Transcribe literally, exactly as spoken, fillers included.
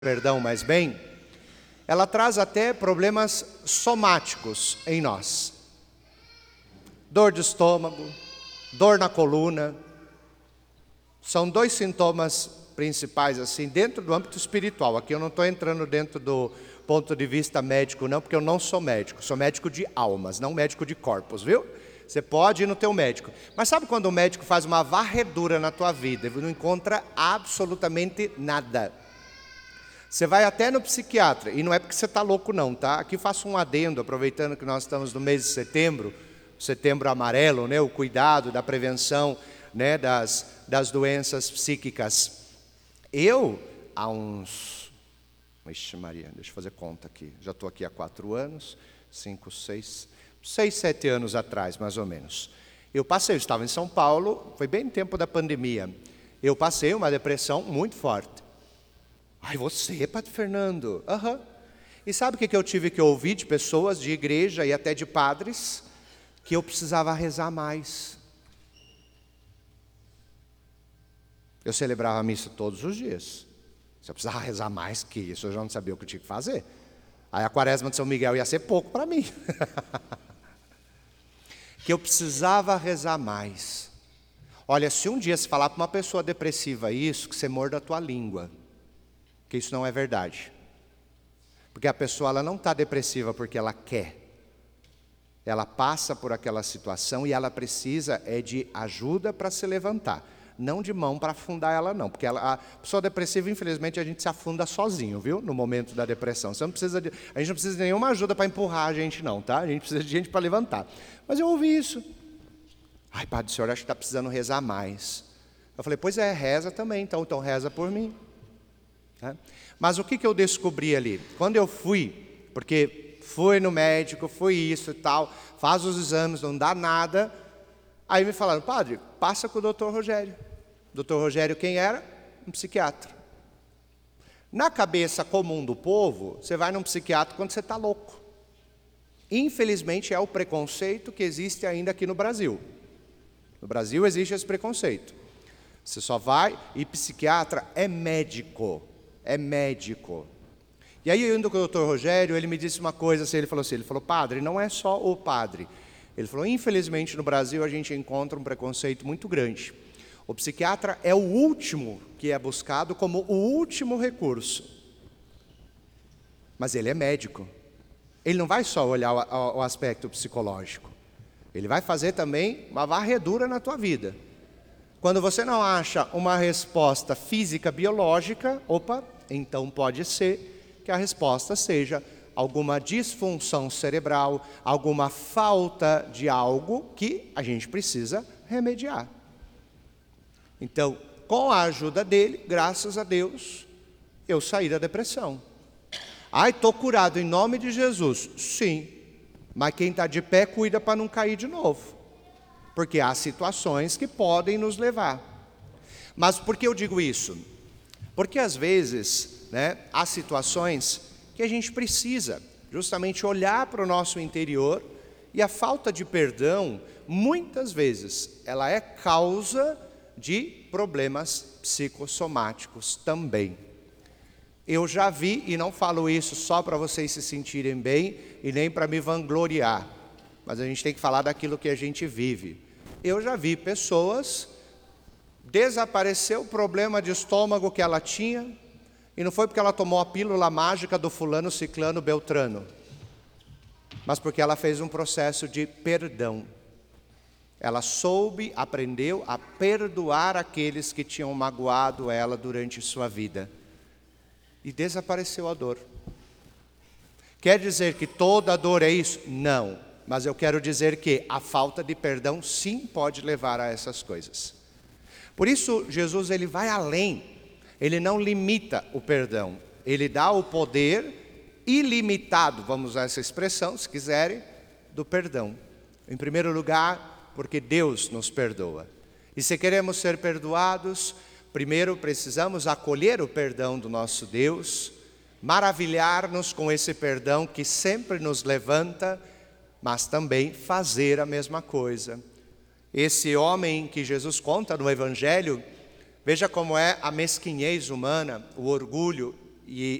perdão mais bem, ela traz até problemas somáticos em nós. Dor de estômago, dor na coluna, são dois sintomas principais, assim, dentro do âmbito espiritual. Aqui eu não estou entrando dentro do ponto de vista médico, não, porque eu não sou médico, sou médico de almas, não médico de corpos, viu? Você pode ir no teu médico. Mas sabe quando o médico faz uma varredura na tua vida e não encontra absolutamente nada? Você vai até no psiquiatra, e não é porque você está louco não, tá? Aqui faço um adendo, aproveitando que nós estamos no mês de setembro, setembro amarelo, né? O cuidado da prevenção, né? das, das doenças psíquicas. Eu, há uns... Ixi Maria, deixa eu fazer conta aqui. Já estou aqui há quatro anos, cinco, seis, seis, sete anos atrás, mais ou menos. Eu passei, eu estava em São Paulo, foi bem no tempo da pandemia. Eu passei uma depressão muito forte. Ai, você, Padre Fernando? Aham. Uhum. E sabe o que eu tive que ouvir de pessoas, de igreja e até de padres? Que eu precisava rezar mais. Eu celebrava a missa todos os dias. Se eu precisava rezar mais que isso, eu já não sabia o que eu tinha que fazer. Aí a quaresma de São Miguel ia ser pouco para mim. Que eu precisava rezar mais. Olha, se um dia se falar para uma pessoa depressiva isso, que você morda a tua língua. Que isso não é verdade. Porque a pessoa ela não está depressiva porque ela quer. Ela passa por aquela situação e ela precisa é de ajuda para se levantar. Não de mão para afundar ela não. Porque ela, a pessoa depressiva, infelizmente, a gente se afunda sozinho, viu? No momento da depressão. Você não precisa de, a gente não precisa de nenhuma ajuda para empurrar a gente não, tá? A gente precisa de gente para levantar. Mas eu ouvi isso. Ai, Padre, o senhor acha que está precisando rezar mais. Eu falei, pois é, reza também, então, então reza por mim. Mas o que, que eu descobri ali? Quando eu fui, porque fui no médico, foi isso e tal, faz os exames, não dá nada. Aí me falaram, padre, passa com o doutor Rogério. doutor Rogério quem era? Um psiquiatra. Na cabeça comum do povo, você vai num psiquiatra quando você está louco. Infelizmente é o preconceito que existe ainda aqui no Brasil. No Brasil existe esse preconceito. Você só vai, e psiquiatra é médico. É médico. E aí, indo com o doutor Rogério, ele me disse uma coisa assim, ele falou assim, ele falou, padre, não é só o padre. Ele falou, infelizmente no Brasil a gente encontra um preconceito muito grande. O psiquiatra é o último que é buscado como o último recurso. Mas ele é médico. Ele não vai só olhar o, o aspecto psicológico. Ele vai fazer também uma varredura na tua vida. Quando você não acha uma resposta física, biológica, opa, então pode ser que a resposta seja alguma disfunção cerebral, alguma falta de algo que a gente precisa remediar. Então, com a ajuda dele, graças a Deus, eu saí da depressão. Ai, estou curado em nome de Jesus. Sim, mas quem está de pé cuida para não cair de novo. Porque há situações que podem nos levar. Mas por que eu digo isso? Porque às vezes, né, há situações que a gente precisa justamente olhar para o nosso interior e a falta de perdão, muitas vezes, ela é causa de problemas psicossomáticos também. Eu já vi, e não falo isso só para vocês se sentirem bem e nem para me vangloriar, mas a gente tem que falar daquilo que a gente vive. Eu já vi pessoas, desapareceu o problema de estômago que ela tinha, e não foi porque ela tomou a pílula mágica do fulano, ciclano, beltrano, mas porque ela fez um processo de perdão. Ela soube, aprendeu a perdoar aqueles que tinham magoado ela durante sua vida. E desapareceu a dor. Quer dizer que toda dor é isso? Não. Mas eu quero dizer que a falta de perdão sim pode levar a essas coisas. Por isso, Jesus ele vai além. Ele não limita o perdão. Ele dá o poder ilimitado, vamos usar essa expressão, se quiserem, do perdão. Em primeiro lugar, porque Deus nos perdoa. E se queremos ser perdoados, primeiro precisamos acolher o perdão do nosso Deus, maravilhar-nos com esse perdão que sempre nos levanta, mas também fazer a mesma coisa. Esse homem que Jesus conta no Evangelho, veja como é a mesquinhez humana, o orgulho, E